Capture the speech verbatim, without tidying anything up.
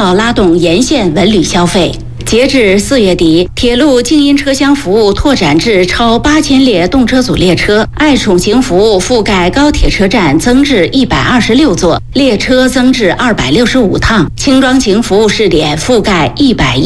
效拉动沿线文旅消费。截至四月底，铁路静音车厢服务拓展至超八千列动车组列车，爱宠型服务覆盖高铁车站增至一百二十六座，列车增至二百六十五趟，轻装型服务试点覆盖一百一。